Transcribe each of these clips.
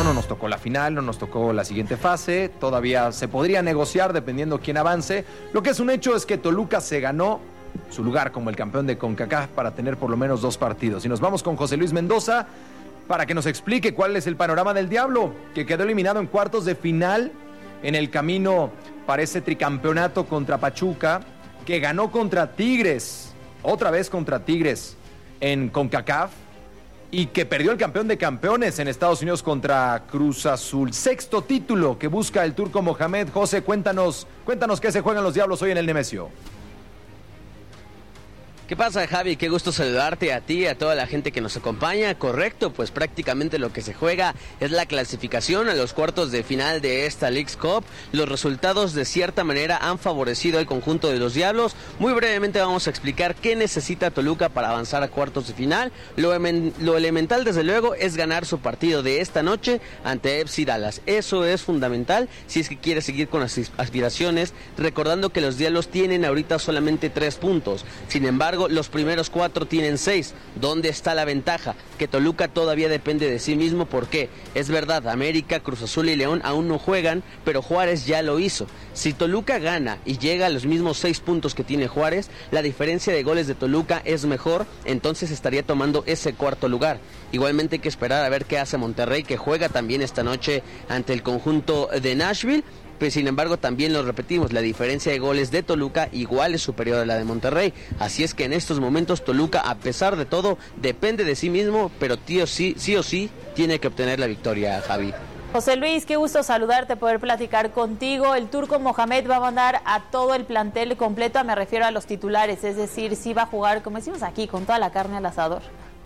no nos tocó la final, no nos tocó la siguiente fase, todavía se podría negociar dependiendo quién avance. Lo que es un hecho es que Toluca se ganó su lugar como el campeón de CONCACAF para tener por lo menos 2 partidos. Y nos vamos con José Luis Mendoza para que nos explique cuál es el panorama del Diablo, que quedó eliminado en cuartos de final en el camino para ese tricampeonato contra Pachuca, que ganó contra Tigres, otra vez contra Tigres en CONCACAF, y que perdió el campeón de campeones en Estados Unidos contra Cruz Azul. 6º título que busca el Turco Mohamed. José, cuéntanos qué se juegan los Diablos hoy en el Nemesio. ¿Qué pasa, Javi? Qué gusto saludarte a ti y a toda la gente que nos acompaña. Correcto, pues prácticamente lo que se juega es la clasificación a los cuartos de final de esta Leagues Cup. Los resultados de cierta manera han favorecido al conjunto de los Diablos. Muy brevemente vamos a explicar qué necesita Toluca para avanzar a cuartos de final. Lo elemental, desde luego, es ganar su partido de esta noche ante FC Dallas. Eso es fundamental si es que quiere seguir con las aspiraciones, recordando que los Diablos tienen ahorita solamente 3 puntos. Sin embargo, los primeros 4 tienen 6. ¿Dónde está la ventaja? Que Toluca todavía depende de sí mismo. ¿Por qué? Es verdad, América, Cruz Azul y León aún no juegan, pero Juárez ya lo hizo. Si Toluca gana y llega a los mismos 6 puntos que tiene Juárez, la diferencia de goles de Toluca es mejor, entonces estaría tomando ese 4º lugar. Igualmente hay que esperar a ver qué hace Monterrey, que juega también esta noche ante el conjunto de Nashville. Pues, sin embargo, también lo repetimos, la diferencia de goles de Toluca igual es superior a la de Monterrey. Así es que en estos momentos Toluca, a pesar de todo, depende de sí mismo, pero sí o sí tiene que obtener la victoria, Javi. José Luis, qué gusto saludarte, poder platicar contigo. El Turco Mohamed va a mandar a todo el plantel completo, me refiero a los titulares, es decir, sí va a jugar, como decimos aquí, con toda la carne al asador.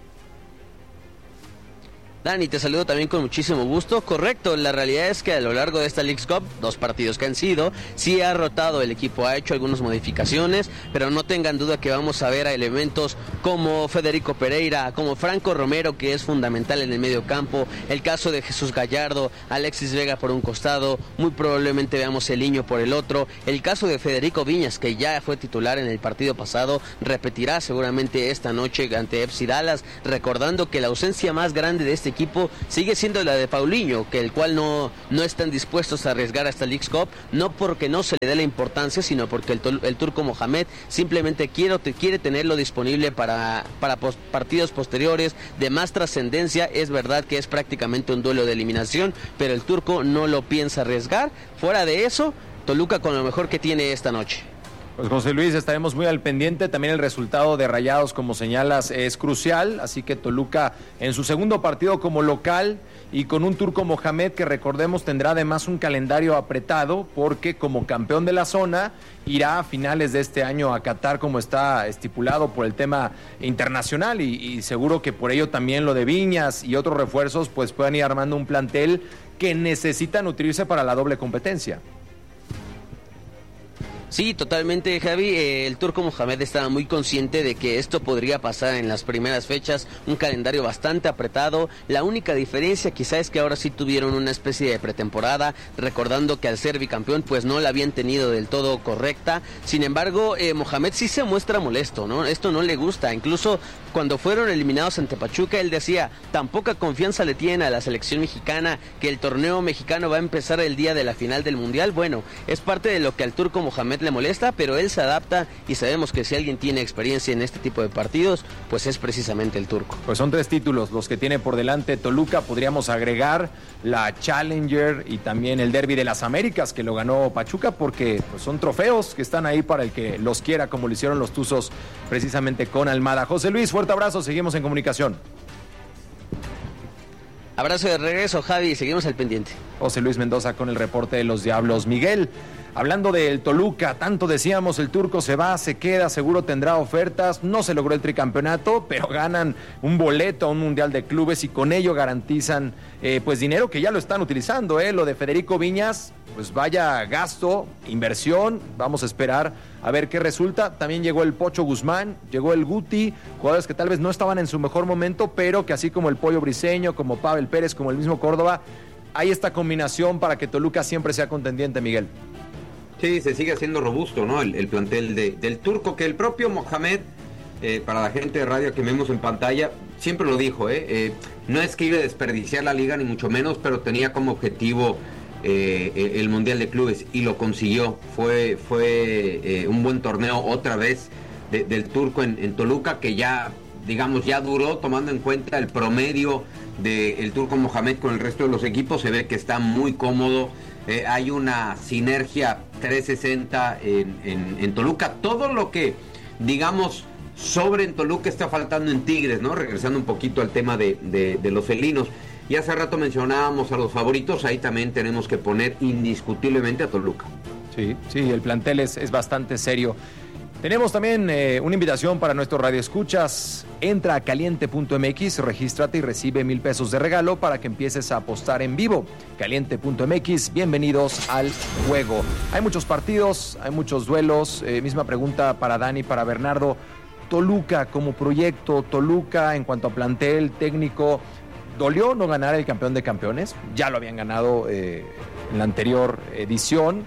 Dani, te saludo también con muchísimo gusto. Correcto, la realidad es que a lo largo de esta Leagues Cup, 2 partidos que han sido, sí ha rotado el equipo, ha hecho algunas modificaciones, pero no tengan duda que vamos a ver a elementos como Federico Pereira, como Franco Romero, que es fundamental en el medio campo, el caso de Jesús Gallardo, Alexis Vega por un costado, muy probablemente veamos Eliño por el otro, el caso de Federico Viñas, que ya fue titular en el partido pasado, repetirá seguramente esta noche ante FC Dallas, recordando que la ausencia más grande de este equipo sigue siendo la de Paulinho, que el cual no están dispuestos a arriesgar a esta Leagues Cup, no porque no se le dé la importancia, sino porque el Turco Mohamed simplemente quiere tenerlo disponible para partidos posteriores de más trascendencia. Es verdad que es prácticamente un duelo de eliminación, pero el Turco no lo piensa arriesgar. Fuera de eso, Toluca con lo mejor que tiene esta noche. Pues José Luis, estaremos muy al pendiente. También el resultado de Rayados, como señalas, es crucial. Así que Toluca en su segundo partido como local y con un Turco Mohamed que, recordemos, tendrá además un calendario apretado porque como campeón de la zona irá a finales de este año a Qatar, como está estipulado por el tema internacional, y seguro que por ello también lo de Viñas y otros refuerzos pues puedan ir armando un plantel que necesita nutrirse para la doble competencia. Sí, totalmente, Javi. El Turco Mohamed estaba muy consciente de que esto podría pasar en las primeras fechas, un calendario bastante apretado. La única diferencia quizá es que ahora sí tuvieron una especie de pretemporada, recordando que al ser bicampeón pues no la habían tenido del todo correcta. Sin embargo, Mohamed sí se muestra molesto, ¿no? Esto no le gusta. Incluso cuando fueron eliminados ante Pachuca, él decía, tan poca confianza le tienen a la selección mexicana, que el torneo mexicano va a empezar el día de la final del Mundial. Bueno, es parte de lo que al Turco Mohamed le molesta, pero él se adapta y sabemos que si alguien tiene experiencia en este tipo de partidos, pues es precisamente el Turco. Pues son 3 títulos los que tiene por delante Toluca. Podríamos agregar la Challenger y también el Derby de las Américas, que lo ganó Pachuca, porque pues son trofeos que están ahí para el que los quiera, como lo hicieron los Tuzos precisamente con Almada. José Luis, fuerte abrazo, seguimos en comunicación. Abrazo de regreso, Javi, seguimos al pendiente. José Luis Mendoza con el reporte de los Diablos. Miguel, hablando del Toluca, tanto decíamos, el Turco se va, se queda, seguro tendrá ofertas, no se logró el tricampeonato, pero ganan un boleto a un Mundial de Clubes y con ello garantizan pues dinero que ya lo están utilizando, lo de Federico Viñas, pues vaya gasto, inversión, vamos a esperar a ver qué resulta. También llegó el Pocho Guzmán, llegó el Guti, jugadores que tal vez no estaban en su mejor momento, pero que así como el Pollo Briseño, como Pavel Pérez, como el mismo Córdoba, hay esta combinación para que Toluca siempre sea contendiente, Miguel. Sí, se sigue haciendo robusto, ¿no? El plantel del Turco, que el propio Mohamed, para la gente de radio que vemos en pantalla, siempre lo dijo, no es que iba a desperdiciar la liga ni mucho menos, pero tenía como objetivo el Mundial de Clubes y lo consiguió. Fue un buen torneo otra vez del turco en Toluca, que ya, digamos, ya duró, tomando en cuenta el promedio del turco Mohamed con el resto de los equipos. Se ve que está muy cómodo, hay una sinergia 360 en Toluca. Todo lo que, digamos, sobre en Toluca está faltando en Tigres, ¿no? Regresando un poquito al tema de los felinos. Y hace rato mencionábamos a los favoritos, ahí también tenemos que poner indiscutiblemente a Toluca. Sí, el plantel es bastante serio. Tenemos también una invitación para nuestros radioescuchas. Entra a caliente.mx, regístrate y recibe $1,000 de regalo para que empieces a apostar en vivo. Caliente.mx, bienvenidos al juego. Hay muchos partidos, hay muchos duelos. Misma pregunta para Dani, para Bernardo. Toluca como proyecto, Toluca en cuanto a plantel, técnico. ¿Dolió no ganar el campeón de campeones? Ya lo habían ganado en la anterior edición.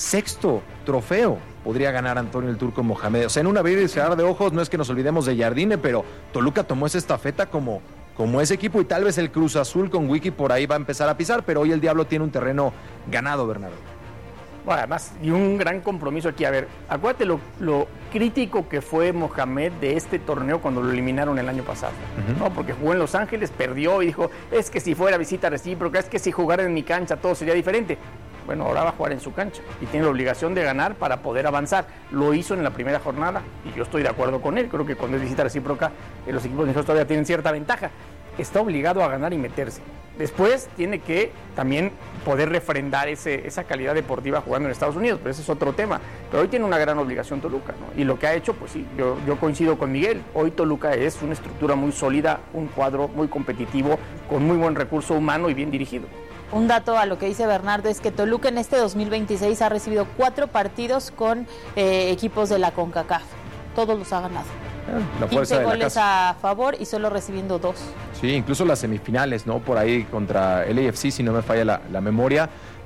6º trofeo podría ganar Antonio el Turco Mohamed. O sea, en un abrir y cerrar de ojos, no es que nos olvidemos de Jardine, pero Toluca tomó esa estafeta como ese equipo, y tal vez el Cruz Azul con Wiki por ahí va a empezar a pisar, pero hoy el Diablo tiene un terreno ganado, Bernardo. Bueno, además, y un gran compromiso aquí. A ver, acuérdate lo crítico que fue Mohamed de este torneo cuando lo eliminaron el año pasado, ¿no? Porque jugó en Los Ángeles, perdió y dijo, es que si fuera visita recíproca, es que si jugara en mi cancha todo sería diferente. Bueno, ahora va a jugar en su cancha y tiene la obligación de ganar para poder avanzar. Lo hizo en la primera jornada y yo estoy de acuerdo con él. Creo que cuando es visita recíproca, los equipos mexicanos todavía tienen cierta ventaja. Está obligado a ganar y meterse. Después tiene que también poder refrendar esa calidad deportiva jugando en Estados Unidos, pero ese es otro tema. Pero hoy tiene una gran obligación Toluca, ¿no? Y lo que ha hecho, pues sí, yo coincido con Miguel. Hoy Toluca es una estructura muy sólida, un cuadro muy competitivo, con muy buen recurso humano y bien dirigido. Un dato a lo que dice Bernardo es que Toluca en este 2026 ha recibido 4 partidos con equipos de la CONCACAF. Todos los ha ganado. La fuerza 15 de la goles casa. a favor y solo recibiendo 2. Sí, incluso las semifinales, ¿no? Por ahí contra el LAFC, si no me falla la memoria.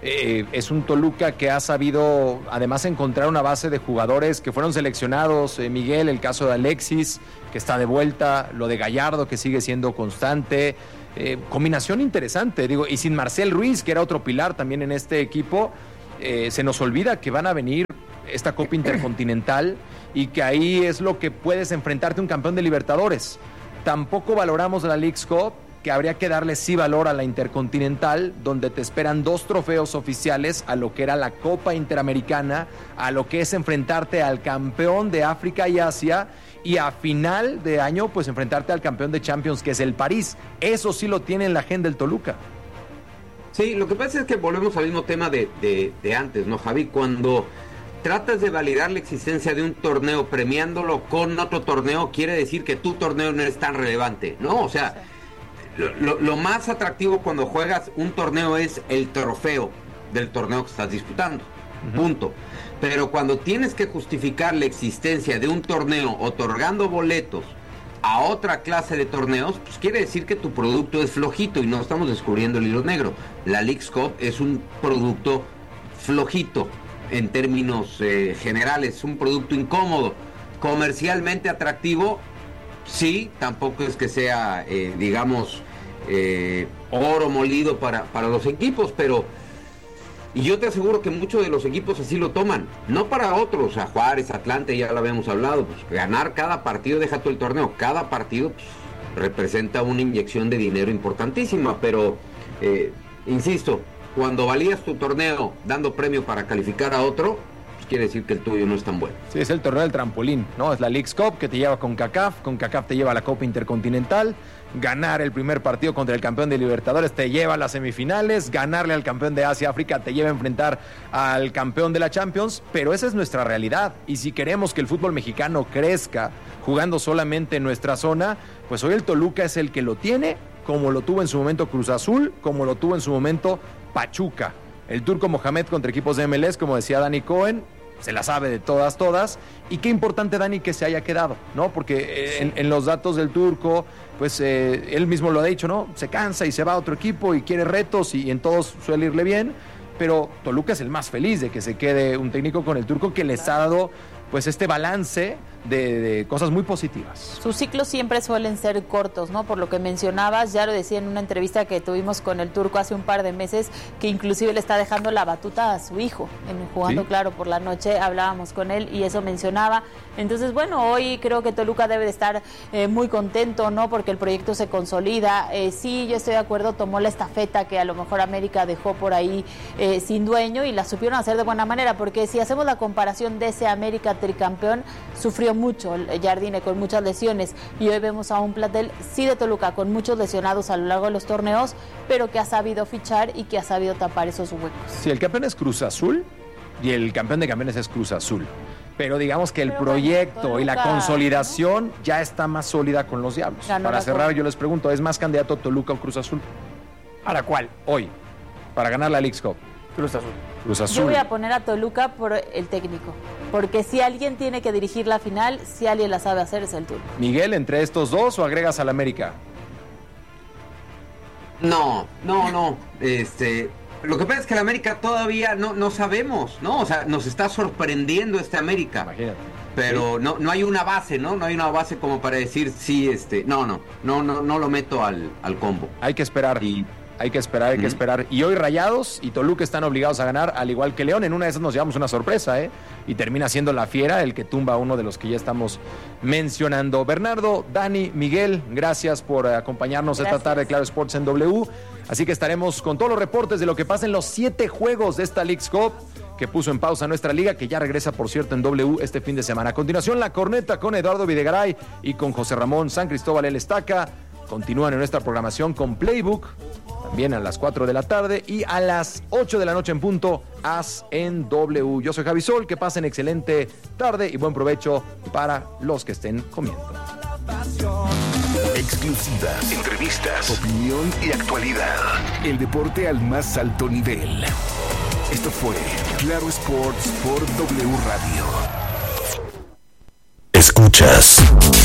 Es un Toluca que ha sabido, además, encontrar una base de jugadores que fueron seleccionados. Miguel, el caso de Alexis, que está de vuelta. Lo de Gallardo, que sigue siendo constante. Combinación interesante, digo. Y sin Marcel Ruiz, que era otro pilar también en este equipo, se nos olvida que van a venir esta Copa Intercontinental y que ahí es lo que puedes enfrentarte a un campeón de Libertadores. Tampoco valoramos la Leagues Cup, que habría que darle sí valor a la Intercontinental, donde te esperan 2 trofeos oficiales a lo que era la Copa Interamericana, a lo que es enfrentarte al campeón de África y Asia, y a final de año pues enfrentarte al campeón de Champions, que es el París. Eso sí lo tiene en la agenda del Toluca. Sí, lo que pasa es que volvemos al mismo tema de antes, ¿no, Javi? Cuando tratas de validar la existencia de un torneo premiándolo con otro torneo, quiere decir que tu torneo no es tan relevante, ¿no? O sea, lo más atractivo cuando juegas un torneo es el trofeo del torneo que estás disputando, punto. Pero cuando tienes que justificar la existencia de un torneo otorgando boletos a otra clase de torneos, pues quiere decir que tu producto es flojito y no estamos descubriendo el hilo negro. La Leagues Cup es un producto flojito en términos generales, un producto incómodo, comercialmente atractivo, sí, tampoco es que sea, digamos, oro molido para los equipos, pero y yo te aseguro que muchos de los equipos así lo toman, no para otros, a Juárez, Atlante, ya lo habíamos hablado, pues ganar cada partido, deja todo el torneo, cada partido pues, representa una inyección de dinero importantísima, pero insisto, cuando valías tu torneo dando premio para calificar a otro, pues quiere decir que el tuyo no es tan bueno. Sí, es el torneo del trampolín, ¿no? Es la Leagues Cup que te lleva con CONCACAF te lleva a la Copa Intercontinental, ganar el primer partido contra el campeón de Libertadores te lleva a las semifinales, ganarle al campeón de Asia-África te lleva a enfrentar al campeón de la Champions, pero esa es nuestra realidad, y si queremos que el fútbol mexicano crezca jugando solamente en nuestra zona, pues hoy el Toluca es el que lo tiene, como lo tuvo en su momento Cruz Azul, como lo tuvo en su momento Pachuca. El Turco Mohamed contra equipos de MLS, como decía Dani Cohen, se la sabe de todas, y qué importante, Dani, que se haya quedado, ¿no? Porque en los datos del Turco, pues él mismo lo ha dicho, ¿no? Se cansa y se va a otro equipo y quiere retos y en todos suele irle bien, pero Toluca es el más feliz de que se quede un técnico con el Turco que les ha dado pues este balance de cosas muy positivas. Sus ciclos siempre suelen ser cortos, ¿no? Por lo que mencionabas, ya lo decía en una entrevista que tuvimos con el Turco hace un par de meses, que inclusive le está dejando la batuta a su hijo, jugando, ¿sí? Claro, por la noche hablábamos con él y eso mencionaba. Entonces, bueno, hoy creo que Toluca debe de estar muy contento, ¿no? Porque el proyecto se consolida. Sí, yo estoy de acuerdo, tomó la estafeta que a lo mejor América dejó por ahí sin dueño y la supieron hacer de buena manera, porque si hacemos la comparación de ese América tricampeón, sufrió mucho el Jardine con muchas lesiones y hoy vemos a un plantel sí de Toluca con muchos lesionados a lo largo de los torneos, pero que ha sabido fichar y que ha sabido tapar esos huecos. Sí, el campeón es Cruz Azul y el campeón de campeones es Cruz Azul, pero digamos que el proyecto Toluca, y la consolidación, ¿no?, ya está más sólida con los Diablos. Para cerrar, yo les pregunto, ¿es más candidato Toluca o Cruz Azul? ¿Para cuál? Hoy, para ganar la Leagues Cup. Cruz Azul. Cruz Azul. Yo voy a poner a Toluca por el técnico, porque si alguien tiene que dirigir la final, si alguien la sabe hacer, es el Turco. Miguel, ¿entre estos dos o agregas al América? No. Lo que pasa es que el América todavía no sabemos, ¿no? O sea, nos está sorprendiendo este América. Imagínate. Pero sí, no hay una base, ¿no? No hay una base como para decir sí, no lo meto al combo. Hay que esperar. Hay que esperar. Y hoy Rayados y Toluca están obligados a ganar, al igual que León. En una de esas nos llevamos una sorpresa, y termina siendo la Fiera el que tumba a uno de los que ya estamos mencionando. Bernardo, Dani, Miguel, gracias por acompañarnos esta tarde de Claro Sports en W. Así que estaremos con todos los reportes de lo que pasa en los 7 juegos de esta Leagues Cup, que puso en pausa nuestra liga, que ya regresa, por cierto, en W este fin de semana. A continuación, La Corneta con Eduardo Videgaray y con José Ramón San Cristóbal El Estaca. Continúan en nuestra programación con Playbook, también a las 4 de la tarde, y a las 8 de la noche en punto, As en W. Yo soy Javi Sol, que pasen excelente tarde y buen provecho para los que estén comiendo. Exclusiva, entrevistas, opinión y actualidad. El deporte al más alto nivel. Esto fue Claro Sports por W Radio. Escuchas